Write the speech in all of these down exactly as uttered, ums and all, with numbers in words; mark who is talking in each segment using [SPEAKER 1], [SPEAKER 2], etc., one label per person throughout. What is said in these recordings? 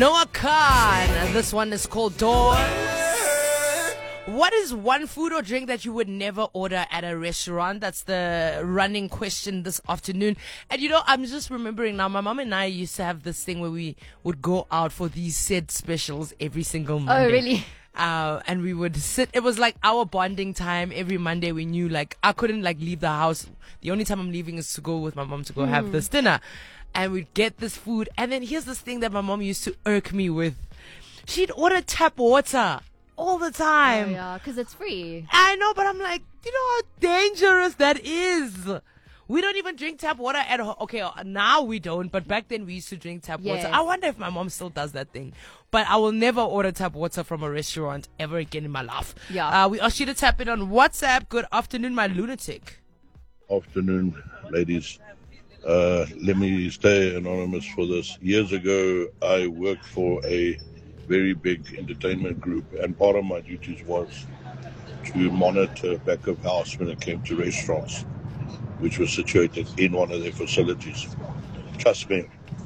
[SPEAKER 1] Noah Khan. This one is called Doors. What is one food or drink that you would never order at a restaurant? That's the running question this afternoon. And you know, I'm just remembering now, my mom and I used to have this thing where we would go out for these set specials every single Monday.
[SPEAKER 2] Oh, really?
[SPEAKER 1] Uh, and we would sit, it was like our bonding time. Every Monday we knew like I couldn't like leave the house. The only time I'm leaving is to go with my mom to go mm. have this dinner. And we'd get this food. And then here's this thing that my mom used to irk me with. She'd order tap water all the time.
[SPEAKER 2] Oh, yeah, because it's free.
[SPEAKER 1] I know, but I'm like, you know how dangerous that is. We don't even drink tap water at home. Okay, now we don't, but back then we used to drink tap
[SPEAKER 2] Yes.
[SPEAKER 1] water. I wonder if my mom still does that thing. But I will never order tap water from a restaurant ever again in my life.
[SPEAKER 2] Yeah.
[SPEAKER 1] Uh, we asked you to tap it on WhatsApp. Good afternoon, my lunatic.
[SPEAKER 3] Afternoon, ladies. Uh, let me stay anonymous for this. Years ago, I worked for a very big entertainment group, and part of my duties was to monitor back of house when it came to restaurants, which was situated in one of their facilities. Trust me,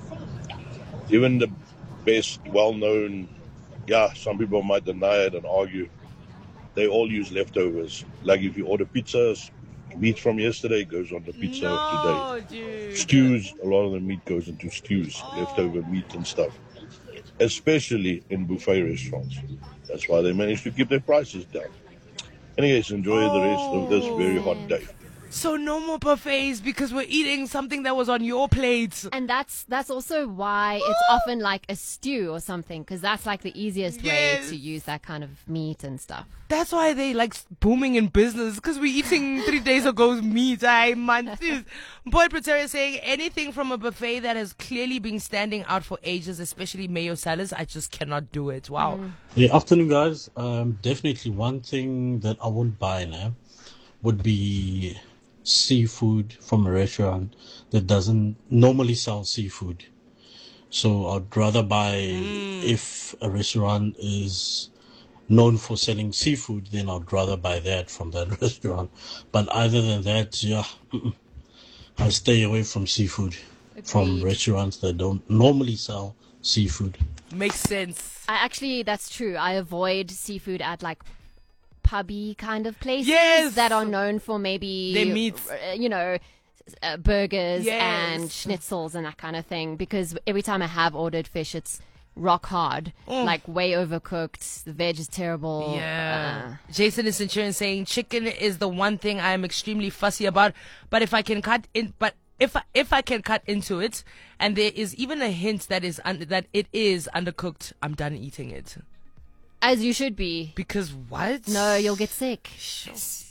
[SPEAKER 3] even the best, well-known, yeah, some people might deny it and argue, they all use leftovers. Like if you order pizzas, meat from yesterday goes on the pizza
[SPEAKER 1] No,
[SPEAKER 3] of today.
[SPEAKER 1] dude.
[SPEAKER 3] Stews, a lot of the meat goes into stews,
[SPEAKER 1] Oh.
[SPEAKER 3] leftover meat and stuff. Especially in buffet restaurants. That's why they manage to keep their prices down. Anyways, enjoy the rest of this very hot day.
[SPEAKER 1] So no more buffets because we're eating something that was on your plate.
[SPEAKER 2] And that's that's also why it's often like a stew or something, because that's like the easiest
[SPEAKER 1] Yes.
[SPEAKER 2] way to use that kind of meat and stuff.
[SPEAKER 1] That's why they like booming in business, because we're eating three days ago's meat. I man, Boy Pretoria saying anything from a buffet that has clearly been standing out for ages, especially mayo salads, I just cannot do it. Wow.
[SPEAKER 2] Mm.
[SPEAKER 4] Yeah, afternoon, guys. Um, definitely one thing that I wouldn't buy now would be seafood from a restaurant that doesn't normally sell seafood. So I'd rather buy,
[SPEAKER 1] Mm.
[SPEAKER 4] if a restaurant is known for selling seafood, then I'd rather buy that from that restaurant. But other than that, yeah, mm-mm. I stay away from seafood from
[SPEAKER 2] Agreed.
[SPEAKER 4] restaurants that don't normally sell seafood.
[SPEAKER 1] Makes sense.
[SPEAKER 2] I actually, that's true. I avoid seafood at like pubby kind of places
[SPEAKER 1] Yes.
[SPEAKER 2] that are known for maybe
[SPEAKER 1] Their meat.
[SPEAKER 2] uh, you know, uh, burgers
[SPEAKER 1] Yes.
[SPEAKER 2] and schnitzels and that kind of thing. Because every time I have ordered fish, it's rock hard,
[SPEAKER 1] Mm.
[SPEAKER 2] like way overcooked. The veg is terrible.
[SPEAKER 1] Yeah.
[SPEAKER 2] Uh,
[SPEAKER 1] Jason is insurance saying chicken is the one thing I am extremely fussy about. But if I can cut in, but if I, if I can cut into it, and there is even a hint that is un, that it is undercooked, I'm done eating it.
[SPEAKER 2] as you should be.
[SPEAKER 1] Because what?
[SPEAKER 2] No, you'll get sick.
[SPEAKER 1] Shucks.